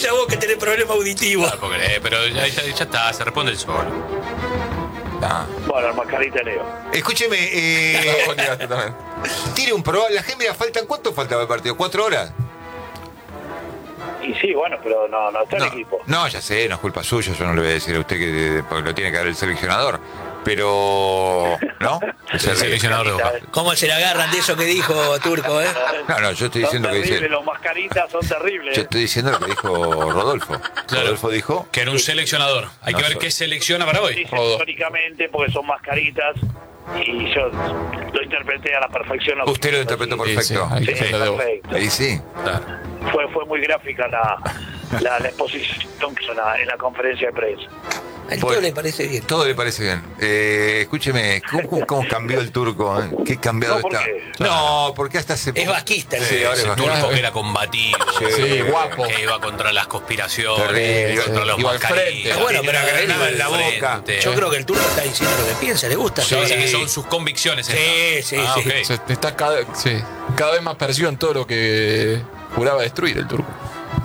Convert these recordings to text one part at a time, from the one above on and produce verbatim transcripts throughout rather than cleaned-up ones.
decía vos que tenés problema auditivo. Ah, porque, eh, pero ya, ya, ya está, se responde el solo. Ah. Bueno, el mascarita Leo. Escúcheme, eh, tire un pro. La gente, mira, faltan, ¿cuánto faltaba el partido? ¿Cuatro horas? Y sí, bueno, pero no, no está No, el equipo. no, ya sé, no es culpa suya, yo no le voy a decir a usted que porque lo tiene que dar el seleccionador. Pero, ¿no? El seleccionador de Boca. ¿Cómo se le agarran de eso que dijo Turco, eh? No, no, yo estoy Son diciendo que terribles, dice. los mascaritas son terribles. Yo estoy diciendo lo que dijo Rodolfo. Claro. Rodolfo dijo. Que era un seleccionador. Hay No que ver soy. qué selecciona para hoy. Dice Rodo. históricamente porque son mascaritas y yo lo interpreté a la perfección. Usted lo interpretó Sí, perfecto. Sí, sí, hay que hacerlo de Boca. perfecto. Ahí sí. Claro. Fue, fue muy gráfica la, la, la exposición en la, en la conferencia de prensa. Al Bueno. tío le parece bien. Todo le parece bien. Eh, escúcheme, ¿cómo, cómo- cómo cambió el turco? eh? ¿Qué cambiado No, ¿por está? qué? No, porque hasta se. Es vasquista el Sí, tío. ahora es Ese vasquista. turco que era combativo. Sí, guapo. Que iba contra las conspiraciones, Terrible. contra los Iba al mascarillas. frente. Ah, bueno, pero Tenía él iba en la frente. boca. Yo creo que el Turco está diciendo lo que piensa, le gusta. Sí, ahora. sí, que son sus convicciones. Sí, estas. sí, Ah, sí. ok. Se está cada, sí, cada vez más parecido en todo lo que juraba destruir el turco.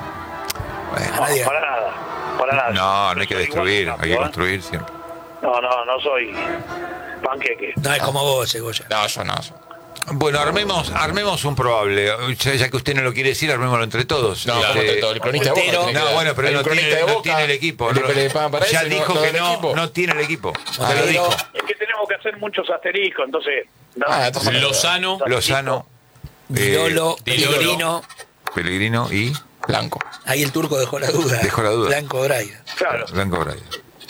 Bueno, No, Nadie. para nada. Para nada. no, no hay que Soy igual destruir, Campos, hay que ¿eh? construir siempre. No, no, no soy panqueque. No es como vos, Segoya. No, yo no. yo- Bueno, armemos, armemos un probable. Ya, ya que usted no lo quiere decir, armémoslo entre todos. No, Este, como entre todos. El cronista de Boca. Montero. tiene que No, dar. bueno, pero él el no cronista tiene, de no Boca, tiene el equipo. le- no. le pagan para ya eso, dijo no- que del no, equipo. no tiene el equipo. Ya lo Montero. dijo. Es que tenemos que hacer muchos asteriscos, entonces. No, Ah, entonces- Lozano, Lozano, Di eh, Lolo, Di Lolo. Pellegrino. Pellegrino y Blanco. Ahí el Turco dejó la duda. Dejó la duda. Blanco Braida. Claro. Blanco Braida.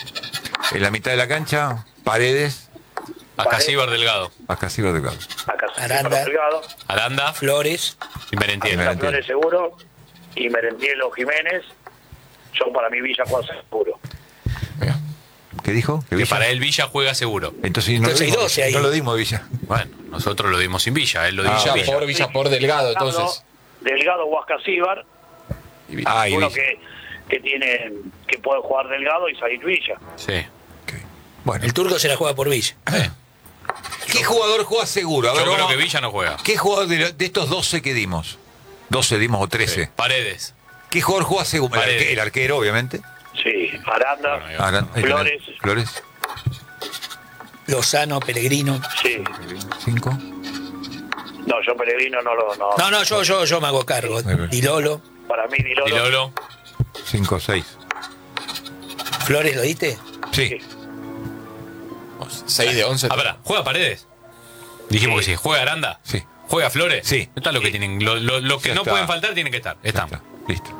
En la mitad de la cancha, Paredes, Acasíbar Delgado, Acasíbar Delgado. Acá Aranda. Delgado, Aranda Flores. y Merentiel. Merentiel. Flores seguro y Merentielo Jiménez. Son para mí Villa Juan seguro. Mira. ¿Qué dijo? ¿Que Que Villa? para él Villa juega seguro. Entonces, no, Entonces lo hay dimos, doce ahí. no lo dimos, Villa. Bueno, nosotros lo dimos sin Villa, él lo Ah, dijo Villa Villa. por Villa por Delgado, entonces. Delgado o Ascasíbar, Y Villa. Ah, y uno Villa. que, que tiene que puede jugar Delgado y salir Villa. Sí. Ok. Bueno, El Turco se la juega por Villa. ¿qué jugador juega seguro? A ver, Yo creo vamos- que Villa no juega. ¿Qué jugador de, de estos doce que dimos? doce dimos o trece. Sí. Paredes. ¿Qué jugador juega seguro? El, Paredes. arque- el arquero, obviamente. Sí, Aranda, Bueno, ahí va. Ahora, ahí Flores. tenés. Flores. Lozano, Pellegrino. sí. Cinco. No, yo Pellegrino no lo. No. No, no, yo, yo, yo me hago cargo. Muy bien. Di Lolo. Para mí, Di Lolo. Y Lolo. Cinco, seis. Flores, ¿lo diste? Sí. seis de once. Ah, pará, ¿juega Paredes? Dijimos Sí. que sí. ¿Juega Aranda? Sí. ¿Juega Flores? Sí. Está lo que tienen. Lo, lo- lo que Ya no está. pueden faltar tienen que estar. Ya Están. está. Listo.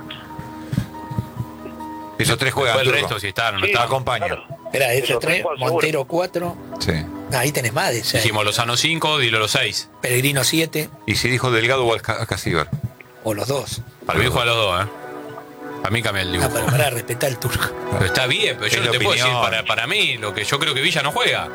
Esos tres juegan. Después el Turco. resto si están o no Sí, están. acompaña. claro. Espera, Esos esos tres tres. juegan seguro. Montero cuatro. Sí. Ahí tenés más de seis. Dijimos Lozano cinco, Di Lolo seis. Pellegrino siete. Y si dijo Delgado o Alca- Alcacíbar. O los dos. Para mí juega los dos, ¿eh? A mí cambia el Ah, dibujo. pero para respetar el Turco. Pero está bien, pero yo Es no la te puedo decir opinión. para, para mí lo que yo creo que Villa no juega.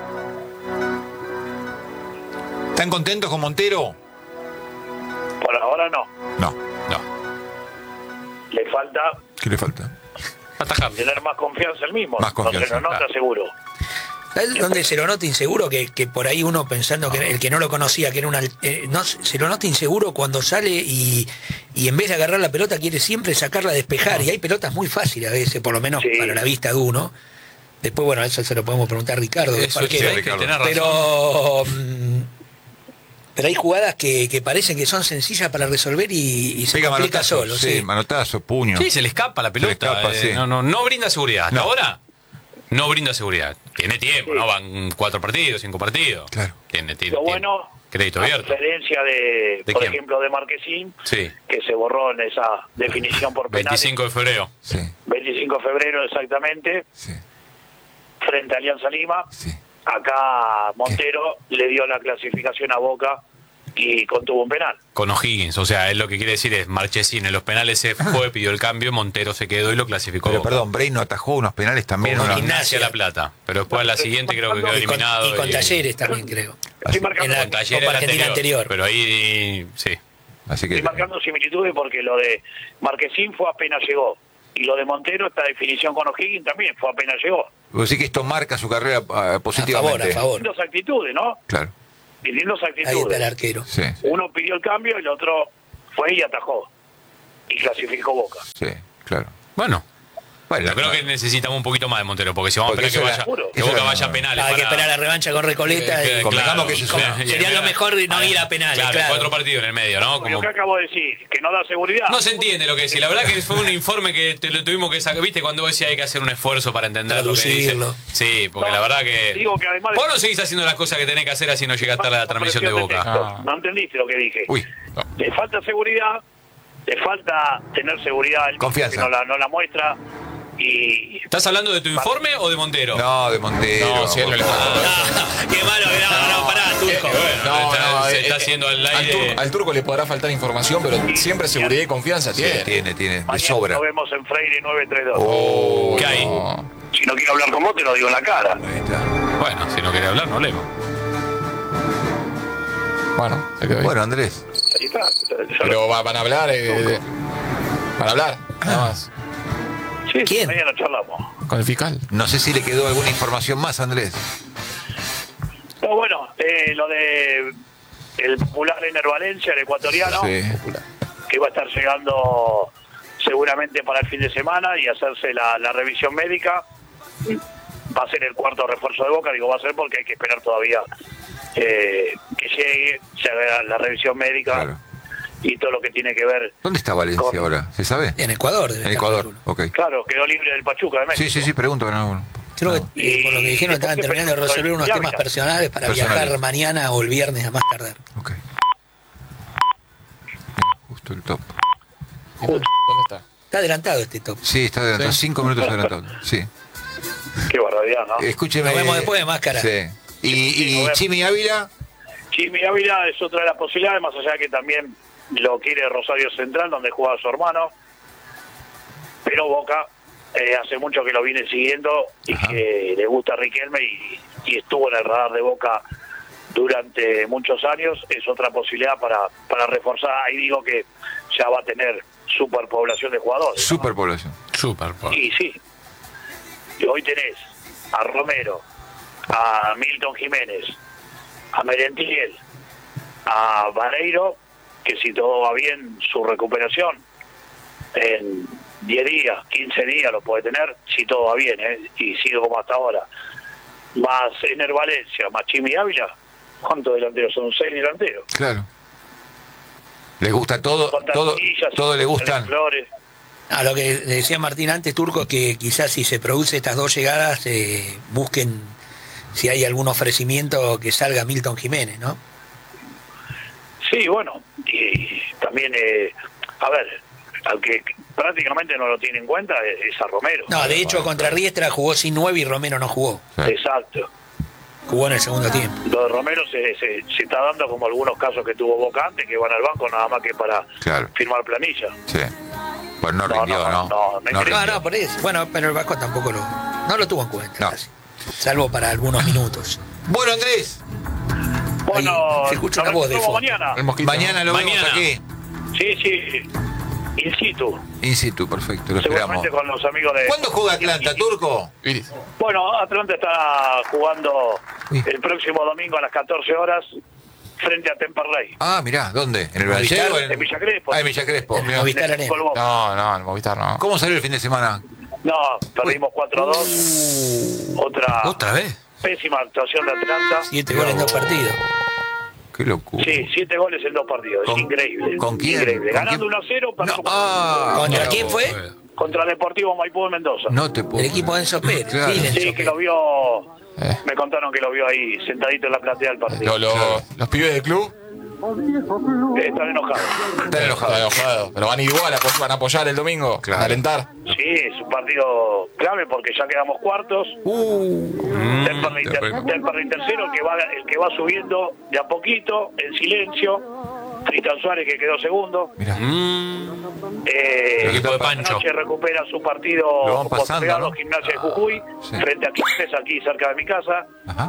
¿Están contentos con Montero? Por ahora no. No. No. Le falta ¿Qué le falta? Atajar. tener más confianza el mismo. Más confianza, No se lo nota claro. seguro. ¿Sabes dónde se lo nota inseguro? Que, que por ahí uno pensando que el que no lo conocía, que era un... al- eh, no, se lo nota inseguro cuando sale y, y en vez de agarrar la pelota quiere siempre sacarla a despejar. Y hay pelotas muy fáciles a veces, por lo menos Sí. para la vista de uno. Después, bueno, eso se lo podemos preguntar a Ricardo. que es Eso parquero. sí, Ricardo. tenés razón. Pero... mm, Pero hay jugadas que, que parecen que son sencillas para resolver y, y se Pega complica manotazo. solo. Sí, Sí. manotazo, puño. Sí, se le escapa la pelota. escapa, eh, sí. no, no, no brinda seguridad. Hasta No. ahora no brinda seguridad. Tiene tiempo, ¿no? Van cuatro partidos, cinco partidos. Claro. Tiene, tiene, Lo tiene bueno, crédito a abierto. diferencia de, ¿De por quién? ejemplo, de Marquesín, Sí. que se borró en esa definición por penales. veinticinco de febrero. Sí, veinticinco de febrero exactamente, sí, frente a Alianza Lima. sí. Acá Montero le dio la clasificación a Boca y contuvo un penal. Con O'Higgins, o sea, él lo que quiere decir es Marchesín en los penales se fue, pidió el cambio, Montero se quedó y lo clasificó. Pero Boca. perdón, Bray no atajó unos penales también. Con una- Gimnasia La Plata, pero después a la siguiente creo que quedó Y con, eliminado. y con Talleres también, creo. Estoy En marcando, la Con Talleres Copa el Argentina anterior. Pero ahí, sí. Así que. estoy marcando similitudes porque lo de Marquesín fue apenas llegó. Y lo de Montero, esta definición con O'Higgins también fue apenas llegó. Vos decís que esto marca su carrera ah, A positivamente. favor, a favor. Distintas actitudes, ¿no? Claro. Distintas Ahí está el actitudes. arquero. Sí, Uno pidió el cambio y el otro fue y atajó. Y clasificó Boca. sí, claro. Bueno. Bueno, Yo creo no- que necesitamos un poquito más de Montero, porque si vamos Porque a esperar que eso vaya, era- que eso Boca era- vaya a penales. Hay que para- esperar la revancha con Recoleta. Eh, y- Convengamos que eso es una- y- Sería lo mejor no ir a penales, Claro, claro. cuatro partidos en el medio, ¿no? Lo Como- que acabo de decir, que no da seguridad. No se entiende lo que decís. La verdad que fue un informe que te lo tuvimos que sacar. ¿Viste? Cuando vos decías hay que hacer un esfuerzo para entender lo que dice. Traducirlo. Sí, porque No, la verdad que. digo que además de- Vos no seguís haciendo las cosas que tenés que hacer así no llegaste a la transmisión de Boca. texto. Ah. No entendiste lo que dije. Uy, Le falta seguridad, le falta tener seguridad, el Confianza. que no la, no la muestra. Y ¿Estás hablando de tu informe o de Montero? no, de Montero. No, si él no le falta. Ah, qué malo que no, no, pará, Turco. Bueno, No, está- no, se eh, está eh, haciendo al Al aire. turco, al turco le podrá faltar información, pero siempre seguridad y confianza Sí, tiene. tiene, tiene, de mañana sobra. nos vemos en Freire nueve tres dos. Oh, ¿Qué hay? No. Si no quiero hablar con vos, te lo digo en la cara. ahí está. Bueno, si no quiere hablar, no hablemos. Bueno, se quedó ahí. Bueno, Andrés, Ahí está. Pero va- van a hablar, eh, de- van a hablar, nada más, Sí, sí, ¿Quién? mañana charlamos. con el fiscal. no sé si le quedó alguna información más, Andrés. No, bueno, eh, lo de el popular Ener Valencia, el ecuatoriano, Sí. que va a estar llegando seguramente para el fin de semana y hacerse la, la revisión médica. Va a ser el cuarto refuerzo de Boca, digo va a ser porque hay que esperar todavía eh, que llegue, se haga la revisión médica Claro. y todo lo que tiene que ver. ¿Dónde está Valencia Con- ahora? ¿Se sabe? En Ecuador. debe En estar, Ecuador, calculo. ok. Claro, quedó libre del Pachuca de México. Sí, sí, sí, pregunto. No, Creo que, Y- eh, por lo que dijeron, estaban ¿por qué terminando de pensó resolver en unos Ávila? temas personales para Personales. viajar mañana o el viernes a más tardar. ok. Justo el top. ¿Dónde está? Está adelantado este top. Sí, está adelantado, Sí. cinco minutos adelantado. Sí. Qué barbaridad, ¿no? Escúcheme. Nos vemos después de Máscara. Sí. Y, Sí, nos y vemos. Chimi Ávila, Jimmy Ávila es otra de las posibilidades, más allá de que también lo quiere Rosario Central, donde juega su hermano. Pero Boca eh, hace mucho que lo viene siguiendo y Ajá. que le gusta a Riquelme y, y estuvo en el radar de Boca durante muchos años. Es otra posibilidad para, para reforzar. Ahí digo que ya va a tener superpoblación de jugadores, ¿no? superpoblación. Súper. por- Y sí. Y hoy tenés a Romero, a Milton Jiménez, a Merentiel, a Vareiro, que si todo va bien, su recuperación en diez días, quince días lo puede tener, si todo va bien, ¿eh? Y sigue como hasta ahora. Más Ener Valencia, más Chimi Ávila, ¿cuántos delanteros? Son seis delanteros. Claro. Les gusta todo, Con todo, Tantillas, todo le con gustan. Flores. A lo que decía Martín antes, Turco, que quizás si se produce estas dos llegadas, eh, busquen si hay algún ofrecimiento que salga Milton Jiménez, ¿no? Sí, bueno, y también, eh, a ver, al que prácticamente no lo tiene en cuenta es, es a Romero. No, de hecho contra Riestra jugó sin nueve y Romero no jugó. Sí. Exacto. Jugó en el segundo tiempo. Lo de Romero se, se, se está dando como algunos casos que tuvo Boca antes, que van al banco nada más que para Claro. firmar planilla. Sí. Pues no No, rindió, no, ¿no? no, no, no rindió. No, no, por eso. Bueno, pero el Vasco tampoco lo, no lo tuvo en cuenta, No. casi. Salvo para algunos minutos. Bueno, Andrés, Bueno, se escucha nos una voz de vemos fondo. mañana. El mosquito. mañana lo Mañana. vemos aquí. Sí, sí, in situ. In situ, perfecto, lo esperamos. Seguramente con los amigos de... ¿Cuándo juega Atlanta, Turco? Iris. Bueno, Atlanta está jugando Uy. el próximo domingo a las catorce horas frente a Temperley. Ah, mirá, ¿dónde? ¿En el Movistar, Valle o en... en Villa Crespo. Ah, en Villa Crespo. En Movistar Arena. Colbón. No, no, el Movistar no. ¿Cómo salió el fin de semana? No, perdimos cuatro a dos. Otra ¿Otra vez? pésima actuación de Atlanta. Siete goles en dos partidos. Qué locura. Sí, siete goles en dos partidos. ¿Con- Es increíble. con quién? Increíble. ¿Con Ganando quién? uno a cero para No, ah, ¿Contra mira quién vos. fue? contra Deportivo Maipú de Mendoza. No te puedo. El equipo de Enzo Pérez. Claro. Sí, de Enzo Sí, que Pérez. lo vio. Eh. Me contaron que lo vio ahí sentadito en la platea del partido. Lo- lo- Claro. Los pibes del club Eh, Están enojados. Están están enojados. enojados. Pero van igual, apo- van a apoyar el domingo. Claro. A alentar. Sí, es un partido clave porque ya quedamos cuartos. Uh, Temperley ter- terrible. Temperley tercero, el que va el que va subiendo de a poquito, en silencio. Tristan Suárez que quedó segundo. Mirá. Eh, El equipo de esta Pancho. noche recupera su partido Lo van pasando, postergado, ¿no? Gimnasia de Jujuy, sí. frente a Quilmes, aquí cerca de mi casa. Ajá.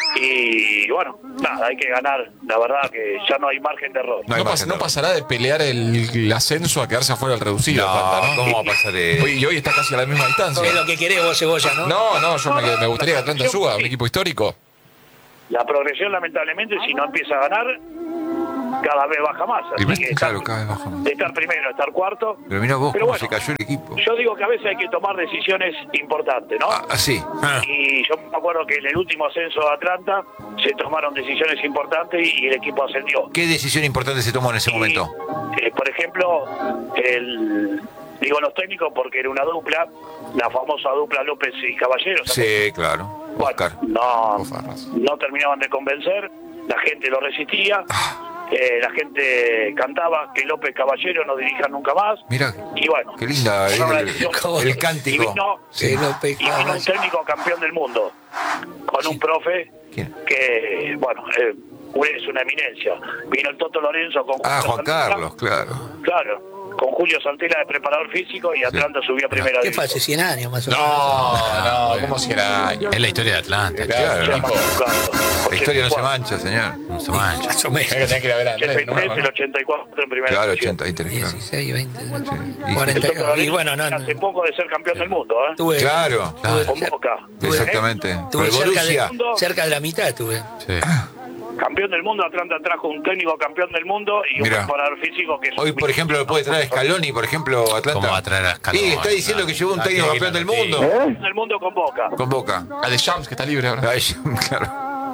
Y bueno, nada, hay que ganar. La verdad que ya no hay margen de error. No hay No, pas- margen de no error. pasará de pelear el, el ascenso a quedarse afuera del reducido. No, Atlanta, ¿no? ¿cómo va a pasar de...? Hoy- y hoy está casi a la misma distancia. Es lo que querés vos, Cebolla, ¿no? No, no, yo me, me gustaría que Atlanta suba, un equipo histórico. La progresión, lamentablemente, si no empieza a ganar, cada vez baja más. Así Y ves, que claro, estar, cada vez baja más. de estar primero, estar cuarto. Pero mira vos Pero cómo bueno, se cayó el equipo. Yo digo que a veces hay que tomar decisiones importantes, ¿no? Ah, así. Ah, Y yo me acuerdo que en el último ascenso de Atlanta se tomaron decisiones importantes y el equipo ascendió. ¿Qué decisión importante se tomó en ese Y, momento? eh, por ejemplo, el, digo los técnicos porque era una dupla, la famosa dupla López y Caballero. Sí, claro. Bueno, Oscar. no, Vos, Farras. no terminaban de convencer, la gente lo resistía, Ah. eh, la gente cantaba que López Caballero no dirija nunca más. Mira, Y bueno, qué linda tomaron la el, decisión. el Y cántico. vino, que no y vino pecaba. un técnico campeón del mundo, con un profe ¿Quién? que, bueno, eh, es una eminencia. Vino el Toto Lorenzo con Ah, Julio Juan Santella. Carlos, claro. Claro, con Julio Santella de preparador físico y Atlanta subió a primera ¿Qué fue? división. Hace cien años más o menos. No, no, ¿cómo será? Es la historia de Atlanta. Claro, Claro, tipo, La historia no se mancha, señor. No se mancha. Más o menos. es que tenés que ir a ver a Andrés, ochenta y tres, ¿no? el ochenta y cuatro en primera Claro, división. ochenta y tres, claro. dieciséis, veinte, Y- El Toto cuarenta. Lorenzo Y bueno, no, no. hace poco de ser campeón del mundo, ¿eh? Tuve, Claro, Con Boca. exactamente. Tuve Con cerca Borussia. de, cerca de la mitad, tuve. Sí. Campeón del mundo, Atlanta trajo un técnico campeón del mundo y un Mirá. preparador físico que es Hoy, por ejemplo, lo puede traer Scaloni, por ejemplo, Atlanta. ¿Cómo va a traer a Scaloni? Sí, está diciendo que llevó un Ah, técnico qué campeón del noticia. mundo. campeón del mundo con Boca. Con Boca. A De Champs, que está libre ahora. Ay, claro.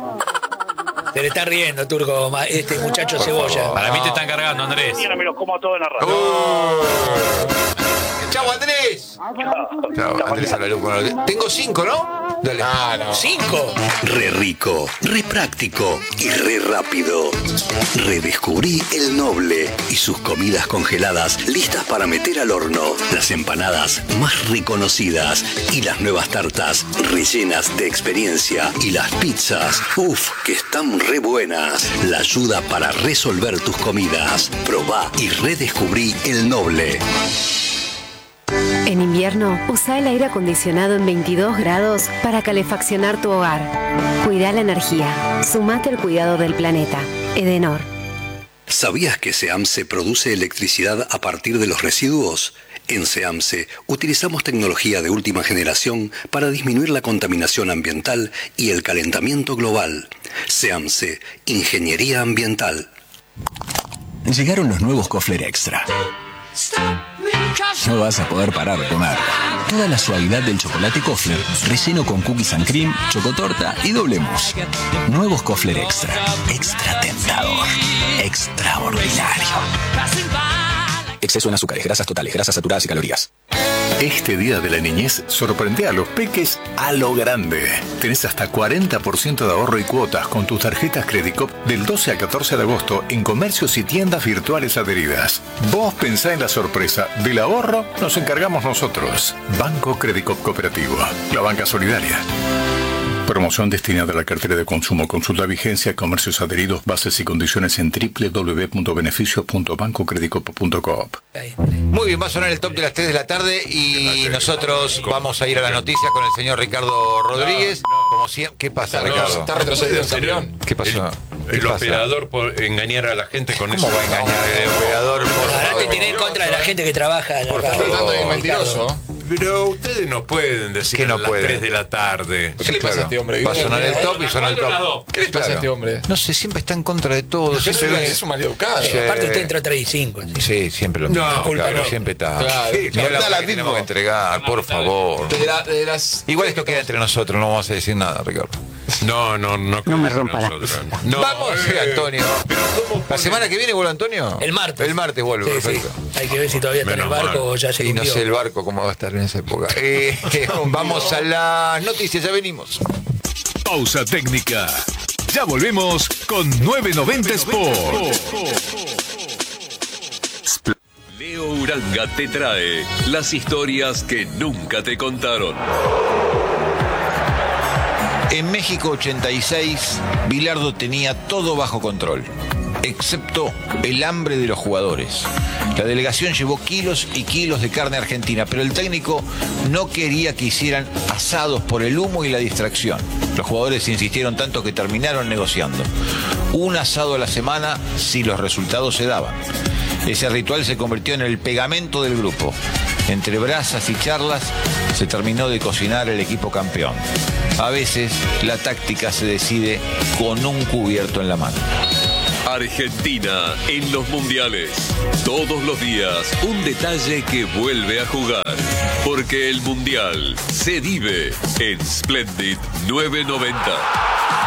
Se le está riendo, Turco, ma- este muchacho cebolla. Para mí te están cargando, Andrés. Mañana me los como a todos en la radio. Oh. ¡Chau, Andrés! Chau, Andrés a la luz. Bueno, tengo cinco, ¿no? Dale. Ah, no. ¡Cinco! Re rico, re práctico y re rápido. Redescubrí el Noble y sus comidas congeladas listas para meter al horno. Las empanadas más reconocidas y las nuevas tartas rellenas de experiencia. Y las pizzas, uff, que están re buenas. La ayuda para resolver tus comidas. Probá y redescubrí el Noble. En invierno, usa el aire acondicionado en veintidós grados para calefaccionar tu hogar. Cuida la energía. Sumate al cuidado del planeta. Edenor. ¿Sabías que SEAMSE produce electricidad a partir de los residuos? En SEAMSE utilizamos tecnología de última generación para disminuir la contaminación ambiental y el calentamiento global. SEAMSE, Ingeniería Ambiental. Llegaron los nuevos Kofler Extra. No vas a poder parar de comer. Toda la suavidad del chocolate Kofler, relleno con cookies and cream, chocotorta y doble mousse. Nuevos Kofler Extra. Extra tentador. Extraordinario. Exceso en azúcares, grasas totales, grasas saturadas y calorías. Este día de la niñez sorprende a los peques a lo grande. Tenés hasta cuarenta por ciento de ahorro y cuotas con tus tarjetas Credicop del doce al catorce de agosto en comercios y tiendas virtuales adheridas. Vos pensá en la sorpresa. Del ahorro nos encargamos nosotros. Banco Credicop Cooperativo. La banca solidaria. Promoción destinada a la cartera de consumo. Consulta vigencia, comercios adheridos, bases y condiciones en doble u doble u doble u punto beneficios punto banco credicop punto coop. Muy bien, va a sonar el top de las tres de la tarde y nosotros vamos a ir a las noticias con el señor Ricardo Rodríguez. Como siempre, ¿qué pasa, No, Ricardo? está retrocedido el campeón. ¿Qué pasó? ¿Qué El pasa? operador por engañar a la gente con ¿Cómo eso. va a engañar el operador? Por Ahora te favor? tenés en contra de la gente que trabaja en la radio. Tratando de favor, mentiroso. Pero ustedes no pueden decir ¿Qué no a las pueden? tres de la tarde. ¿Qué le pasa a este hombre? Va a sonar el top y suena el top. ¿Qué le pasa a este hombre? No sé, siempre está en contra de todo. Pero Siempre es un maleducado. Sí. Aparte usted entró a tres y cinco. Sí, siempre lo mismo. No, claro, no. siempre está. Claro. Mirá Claro. la hora que Claro. tenemos que entregar, por favor. De, la- de las... Igual esto queda entre nosotros, no vamos a decir nada, Ricardo. No, no, no. No me rompa las nosotros. pelotas. No, Vamos, sí, eh, Antonio. pero ¿cómo ¿La semana que viene vuelve Antonio? El martes. El martes vuelve, Sí, sí. perfecto. Hay que ver si todavía está en el Menos barco mal. o ya se Y no cumplió. sé el barco cómo va a estar en esa época. Eh, eh, vamos a las noticias, ya venimos. Pausa técnica. Ya volvemos con novecientos noventa Sport. Leo Uranga te trae las historias que nunca te contaron. En México ochenta y seis, Bilardo tenía todo bajo control, excepto el hambre de los jugadores. La delegación llevó kilos y kilos de carne argentina, pero el técnico no quería que hicieran asados por el humo y la distracción. Los jugadores insistieron tanto que terminaron negociando. Un asado a la semana si los resultados se daban. Ese ritual se convirtió en el pegamento del grupo. Entre brasas y charlas se terminó de cocinar el equipo campeón. A veces la táctica se decide con un cubierto en la mano. Argentina en los mundiales. Todos los días un detalle que vuelve a jugar. Porque el mundial se vive en Splendid novecientos noventa.